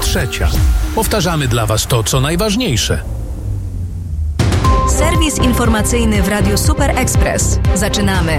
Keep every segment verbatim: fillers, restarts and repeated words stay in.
trzecia. Powtarzamy dla Was to, co najważniejsze. Serwis informacyjny w Radiu Super Express. Zaczynamy.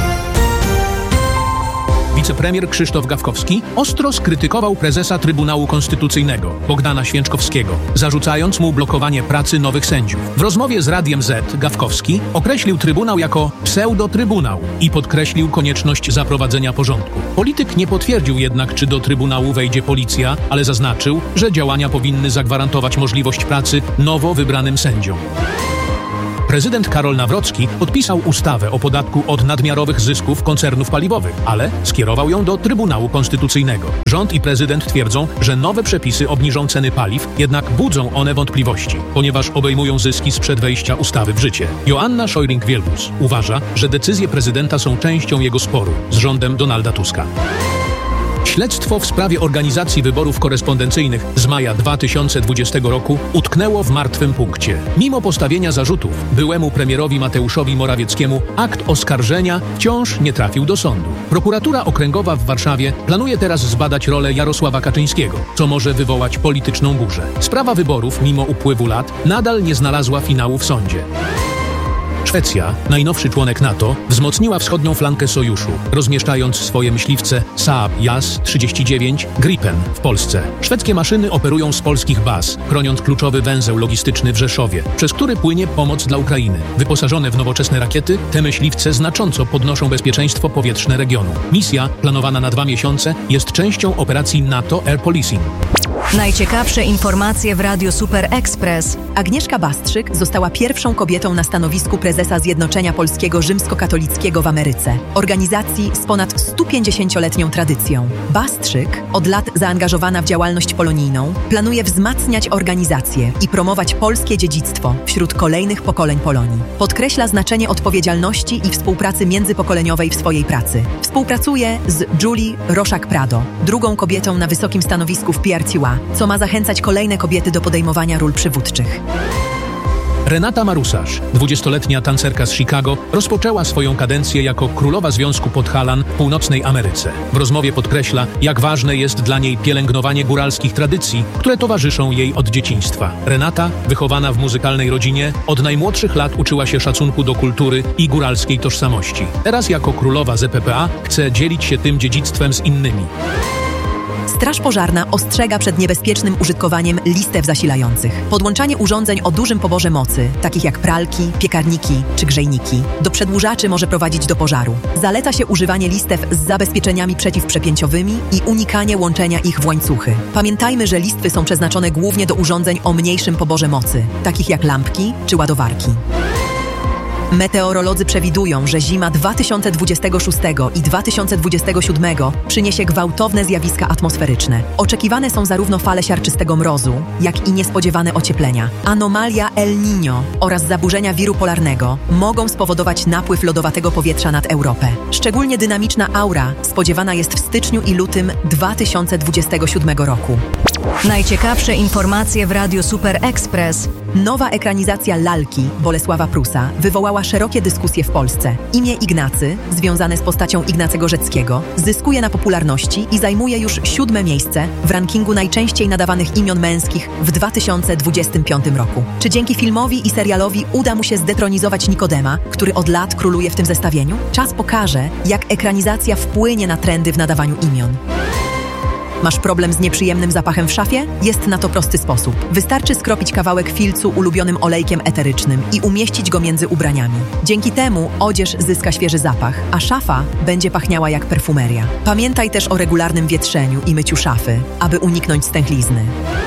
Wicepremier Krzysztof Gawkowski ostro skrytykował prezesa Trybunału Konstytucyjnego, Bogdana Święczkowskiego, zarzucając mu blokowanie pracy nowych sędziów. W rozmowie z Radiem Z Gawkowski określił Trybunał jako pseudotrybunał i podkreślił konieczność zaprowadzenia porządku. Polityk nie potwierdził jednak, czy do Trybunału wejdzie policja, ale zaznaczył, że działania powinny zagwarantować możliwość pracy nowo wybranym sędziom. Prezydent Karol Nawrocki podpisał ustawę o podatku od nadmiarowych zysków koncernów paliwowych, ale skierował ją do Trybunału Konstytucyjnego. Rząd i prezydent twierdzą, że nowe przepisy obniżą ceny paliw, jednak budzą one wątpliwości, ponieważ obejmują zyski sprzed wejścia ustawy w życie. Joanna Szojring-Wielgus uważa, że decyzje prezydenta są częścią jego sporu z rządem Donalda Tuska. Śledztwo w sprawie organizacji wyborów korespondencyjnych z maja dwa tysiące dwudziestego roku utknęło w martwym punkcie. Mimo postawienia zarzutów byłemu premierowi Mateuszowi Morawieckiemu akt oskarżenia wciąż nie trafił do sądu. Prokuratura Okręgowa w Warszawie planuje teraz zbadać rolę Jarosława Kaczyńskiego, co może wywołać polityczną burzę. Sprawa wyborów, mimo upływu lat, nadal nie znalazła finału w sądzie. Szwecja, najnowszy członek NATO, wzmocniła wschodnią flankę sojuszu, rozmieszczając swoje myśliwce Saab Jas trzydzieści dziewięć Gripen w Polsce. Szwedzkie maszyny operują z polskich baz, chroniąc kluczowy węzeł logistyczny w Rzeszowie, przez który płynie pomoc dla Ukrainy. Wyposażone w nowoczesne rakiety, te myśliwce znacząco podnoszą bezpieczeństwo powietrzne regionu. Misja, planowana na dwa miesiące, jest częścią operacji NATO Air Policing. Najciekawsze informacje w Radiu Super Express. Agnieszka Bastrzyk została pierwszą kobietą na stanowisku prezesa Zjednoczenia Polskiego Rzymskokatolickiego w Ameryce, organizacji z ponad stupięćdziesięcioletnią tradycją. Bastrzyk, od lat zaangażowana w działalność polonijną, planuje wzmacniać organizację i promować polskie dziedzictwo wśród kolejnych pokoleń Polonii. Podkreśla znaczenie odpowiedzialności i współpracy międzypokoleniowej w swojej pracy. Współpracuje z Julie Roszak-Prado, drugą kobietą na wysokim stanowisku w P R C A, co ma zachęcać kolejne kobiety do podejmowania ról przywódczych. Renata Marusasz, dwudziestoletnia tancerka z Chicago, rozpoczęła swoją kadencję jako królowa Związku Podhalan w północnej Ameryce. W rozmowie podkreśla, jak ważne jest dla niej pielęgnowanie góralskich tradycji, które towarzyszą jej od dzieciństwa. Renata, wychowana w muzykalnej rodzinie, od najmłodszych lat uczyła się szacunku do kultury i góralskiej tożsamości. Teraz jako królowa Z P P A chce dzielić się tym dziedzictwem z innymi. Straż Pożarna ostrzega przed niebezpiecznym użytkowaniem listew zasilających. Podłączanie urządzeń o dużym poborze mocy, takich jak pralki, piekarniki czy grzejniki, do przedłużaczy może prowadzić do pożaru. Zaleca się używanie listew z zabezpieczeniami przeciwprzepięciowymi i unikanie łączenia ich w łańcuchy. Pamiętajmy, że listwy są przeznaczone głównie do urządzeń o mniejszym poborze mocy, takich jak lampki czy ładowarki. Meteorolodzy przewidują, że zima dwa tysiące dwudziestego szóstego i dwa tysiące dwudziestego siódmego przyniesie gwałtowne zjawiska atmosferyczne. Oczekiwane są zarówno fale siarczystego mrozu, jak i niespodziewane ocieplenia. Anomalia El Niño oraz zaburzenia wiru polarnego mogą spowodować napływ lodowatego powietrza nad Europę. Szczególnie dynamiczna aura spodziewana jest w styczniu i lutym dwa tysiące dwudziestego siódmego roku. Najciekawsze informacje w Radiu Super Express. Nowa ekranizacja Lalki Bolesława Prusa wywołała szerokie dyskusje w Polsce. Imię Ignacy, związane z postacią Ignacego Rzeckiego, zyskuje na popularności i zajmuje już siódme miejsce w rankingu najczęściej nadawanych imion męskich w dwa tysiące dwudziestym piątym roku. Czy dzięki filmowi i serialowi uda mu się zdetronizować Nikodema, który od lat króluje w tym zestawieniu? Czas pokaże, jak ekranizacja wpłynie na trendy w nadawaniu imion. Masz problem z nieprzyjemnym zapachem w szafie? Jest na to prosty sposób. Wystarczy skropić kawałek filcu ulubionym olejkiem eterycznym i umieścić go między ubraniami. Dzięki temu odzież zyska świeży zapach, a szafa będzie pachniała jak perfumeria. Pamiętaj też o regularnym wietrzeniu i myciu szafy, aby uniknąć stęchlizny.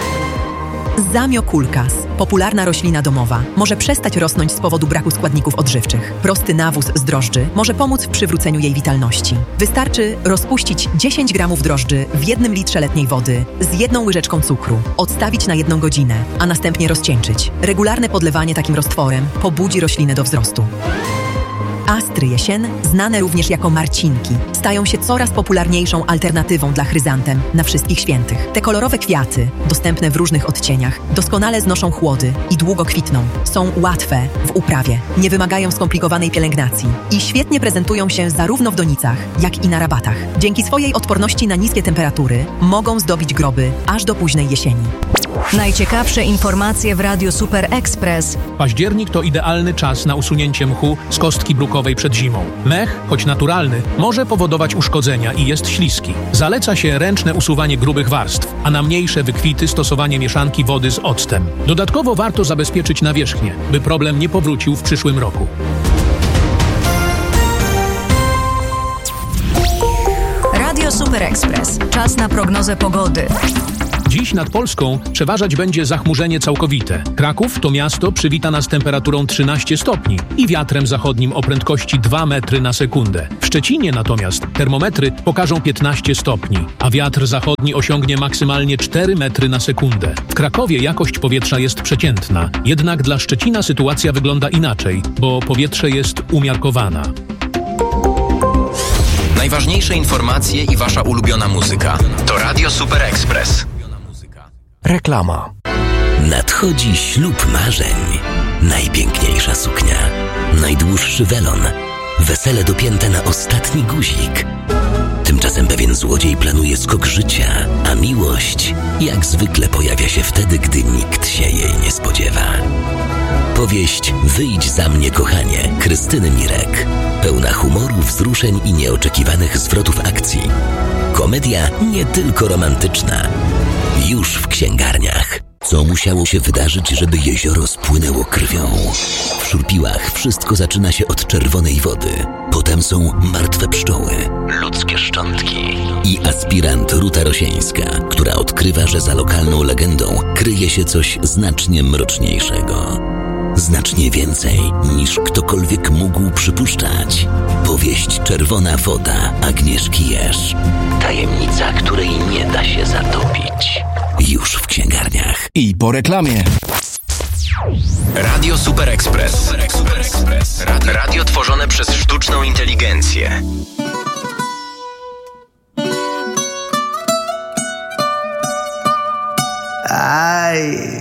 Zamiokulkas, popularna roślina domowa, może przestać rosnąć z powodu braku składników odżywczych. Prosty nawóz z drożdży może pomóc w przywróceniu jej witalności. Wystarczy rozpuścić dziesięć gramów drożdży w jednym litrze letniej wody z jedną łyżeczką cukru, odstawić na jedną godzinę, a następnie rozcieńczyć. Regularne podlewanie takim roztworem pobudzi roślinę do wzrostu. Astry jesienne, znane również jako marcinki, stają się coraz popularniejszą alternatywą dla chryzantem na wszystkich świętych. Te kolorowe kwiaty, dostępne w różnych odcieniach, doskonale znoszą chłody i długo kwitną. Są łatwe w uprawie, nie wymagają skomplikowanej pielęgnacji i świetnie prezentują się zarówno w donicach, jak i na rabatach. Dzięki swojej odporności na niskie temperatury mogą zdobić groby aż do późnej jesieni. Najciekawsze informacje w Radiu Super Express. Październik to idealny czas na usunięcie mchu z kostki brukowej przed zimą. Mech, choć naturalny, może powodować uszkodzenia i jest śliski. Zaleca się ręczne usuwanie grubych warstw, a na mniejsze wykwity stosowanie mieszanki wody z octem. Dodatkowo warto zabezpieczyć nawierzchnię, by problem nie powrócił w przyszłym roku. Radio Super Express. Czas na prognozę pogody. Dziś nad Polską przeważać będzie zachmurzenie całkowite. Kraków to miasto przywita nas temperaturą trzynaście stopni i wiatrem zachodnim o prędkości dwa metry na sekundę. W Szczecinie natomiast termometry pokażą piętnaście stopni, a wiatr zachodni osiągnie maksymalnie cztery metry na sekundę. W Krakowie jakość powietrza jest przeciętna, jednak dla Szczecina sytuacja wygląda inaczej, bo powietrze jest umiarkowana. Najważniejsze informacje i wasza ulubiona muzyka to Radio Super Express. Reklama. Nadchodzi ślub marzeń. Najpiękniejsza suknia, najdłuższy welon, wesele dopięte na ostatni guzik. Tymczasem pewien złodziej planuje skok życia, a miłość jak zwykle pojawia się wtedy, gdy nikt się jej nie spodziewa. Powieść Wyjdź za mnie, kochanie, Krystyny Mirek. Pełna humoru, wzruszeń i nieoczekiwanych zwrotów akcji. Komedia nie tylko romantyczna. Już w księgarniach. Co musiało się wydarzyć, żeby jezioro spłynęło krwią? W Szurpiłach wszystko zaczyna się od czerwonej wody. Potem są martwe pszczoły, ludzkie szczątki i aspirant Ruta Rosieńska, która odkrywa, że za lokalną legendą kryje się coś znacznie mroczniejszego. Znacznie więcej niż ktokolwiek mógł przypuszczać. Powieść Czerwona woda Agnieszki Jerz. Tajemnica, której nie da się zatopić. Już w księgarniach. I po reklamie. Radio Super Express. Super Express. Radio, radio tworzone przez sztuczną inteligencję. Aj.